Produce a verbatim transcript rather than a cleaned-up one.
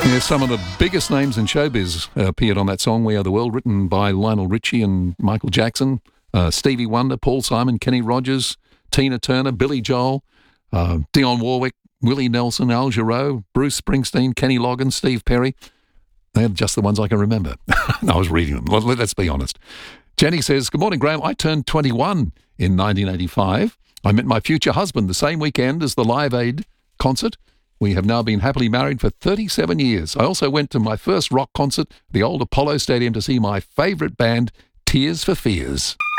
Yeah, some of the biggest names in showbiz uh, appeared on that song, We Are the World, written by Lionel Richie and Michael Jackson, uh, Stevie Wonder, Paul Simon, Kenny Rogers, Tina Turner, Billy Joel, uh, Dionne Warwick, Willie Nelson, Al Jarreau, Bruce Springsteen, Kenny Loggins, Steve Perry. They're just the ones I can remember. I was reading them. Let, let's be honest. Jenny says, good morning, Graham. I turned twenty-one in nineteen eighty-five. I met my future husband the same weekend as the Live Aid concert. We have now been happily married for thirty-seven years. I also went to my first rock concert at the old Apollo Stadium to see my favourite band, Tears for Fears.